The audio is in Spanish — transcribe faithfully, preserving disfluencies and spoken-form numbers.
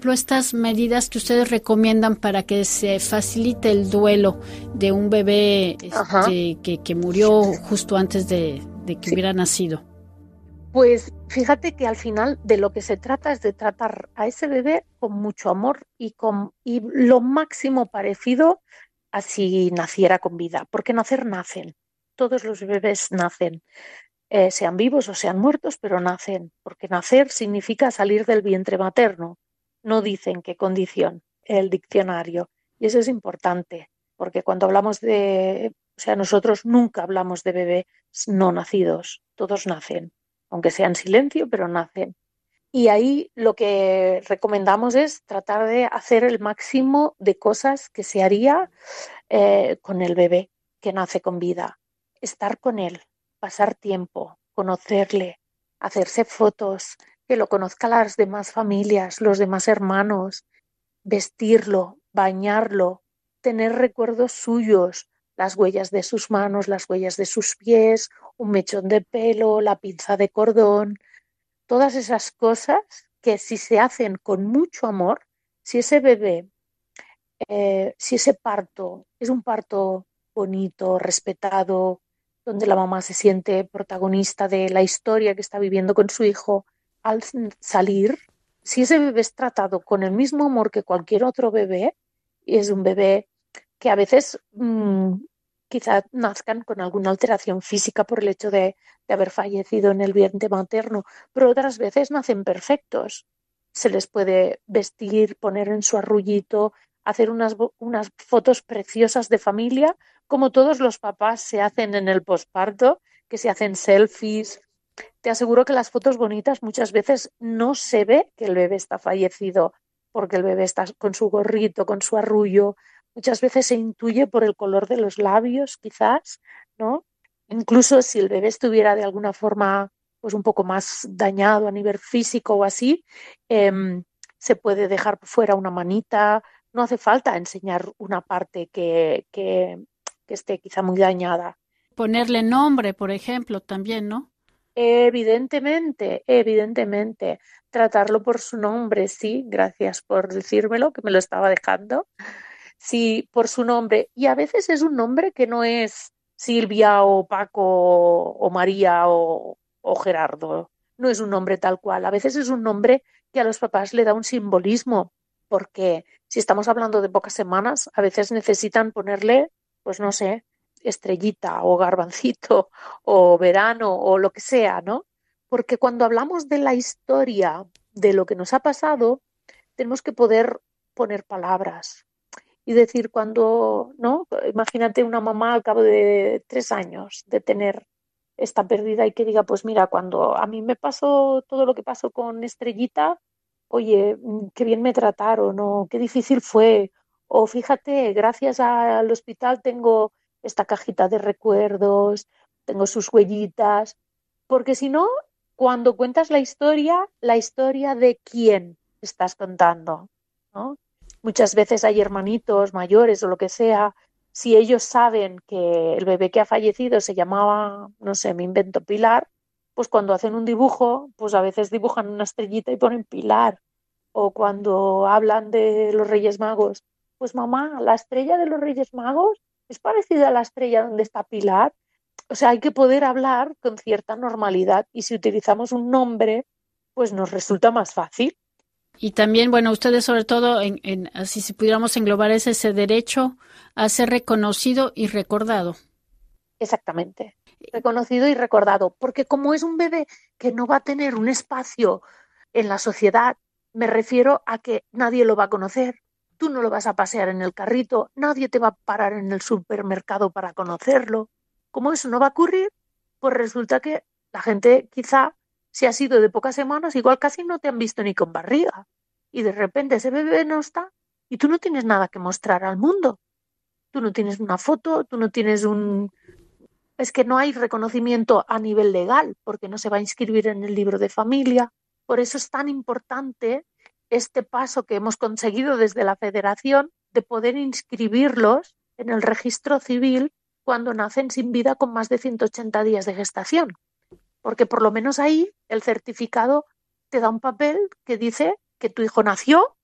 ejemplo, estas medidas que ustedes recomiendan para que se facilite el duelo de un bebé este, que, que murió justo antes de, de que sí. hubiera nacido? Pues fíjate que al final de lo que se trata es de tratar a ese bebé con mucho amor y, con, y lo máximo parecido a si naciera con vida, porque nacer nacen, todos los bebés nacen. Eh, sean vivos o sean muertos, pero nacen, porque nacer significa salir del vientre materno. No dicen qué condición, el diccionario. Y eso es importante, porque cuando hablamos de, o sea, nosotros nunca hablamos de bebés no nacidos, todos nacen, aunque sea en silencio, pero nacen. Y ahí lo que recomendamos es tratar de hacer el máximo de cosas que se haría eh, con el bebé que nace con vida. Estar con él, pasar tiempo, conocerle, hacerse fotos, que lo conozcan las demás familias, los demás hermanos, vestirlo, bañarlo, tener recuerdos suyos, las huellas de sus manos, las huellas de sus pies, un mechón de pelo, la pinza de cordón, todas esas cosas que si se hacen con mucho amor, si ese bebé, eh, si ese parto es un parto bonito, respetado, donde la mamá se siente protagonista de la historia que está viviendo con su hijo, al salir, si ese bebé es tratado con el mismo amor que cualquier otro bebé, y es un bebé que a veces mmm, quizá nazcan con alguna alteración física por el hecho de, de haber fallecido en el vientre materno, pero otras veces nacen perfectos. Se les puede vestir, poner en su arrullito, hacer unas, unas fotos preciosas de familia, como todos los papás se hacen en el posparto, que se hacen selfies. Te aseguro que las fotos bonitas muchas veces no se ve que el bebé está fallecido, porque el bebé está con su gorrito, con su arrullo. Muchas veces se intuye por el color de los labios, quizás, ¿no? Incluso si el bebé estuviera de alguna forma pues un poco más dañado a nivel físico o así, eh, se puede dejar fuera una manita. No hace falta enseñar una parte que, que, que esté quizá muy dañada. Ponerle nombre, por ejemplo, también, ¿no? Evidentemente, evidentemente, tratarlo por su nombre, sí, gracias por decírmelo, que me lo estaba dejando. Sí, por su nombre. Y a veces es un nombre que no es Silvia o Paco o María o, o Gerardo. No es un nombre tal cual. A veces es un nombre que a los papás le da un simbolismo, porque si estamos hablando de pocas semanas, a veces necesitan ponerle, pues no sé, Estrellita o Garbancito o Verano o lo que sea, ¿no? Porque cuando hablamos de la historia de lo que nos ha pasado, tenemos que poder poner palabras y decir cuando, ¿no? Imagínate una mamá al cabo de tres años de tener esta pérdida y que diga, pues mira, cuando a mí me pasó todo lo que pasó con Estrellita, oye, qué bien me trataron, o qué difícil fue, o fíjate, gracias al hospital tengo esta cajita de recuerdos, tengo sus huellitas, porque si no, cuando cuentas la historia, la historia de quién estás contando, ¿no? Muchas veces hay hermanitos mayores o lo que sea, si ellos saben que el bebé que ha fallecido se llamaba, no sé, me invento Pilar, pues cuando hacen un dibujo, pues a veces dibujan una estrellita y ponen Pilar. O cuando hablan de los Reyes Magos, pues mamá, la estrella de los Reyes Magos es parecida a la estrella donde está Pilar. O sea, hay que poder hablar con cierta normalidad y si utilizamos un nombre, pues nos resulta más fácil. Y también, bueno, ustedes sobre todo, en, en, así si pudiéramos englobar es ese derecho a ser reconocido y recordado. Exactamente, reconocido y recordado, porque como es un bebé que no va a tener un espacio en la sociedad, me refiero a que nadie lo va a conocer, tú no lo vas a pasear en el carrito, nadie te va a parar en el supermercado para conocerlo. Como eso no va a ocurrir, pues resulta que la gente quizá, si ha sido de pocas semanas, igual casi no te han visto ni con barriga. Y de repente ese bebé no está y tú no tienes nada que mostrar al mundo. Tú no tienes una foto, tú no tienes un... Es que no hay reconocimiento a nivel legal porque no se va a inscribir en el libro de familia. Por eso es tan importante este paso que hemos conseguido desde la Federación de poder inscribirlos en el registro civil cuando nacen sin vida con más de ciento ochenta días de gestación. Porque por lo menos ahí el certificado te da un papel que dice que tu hijo nació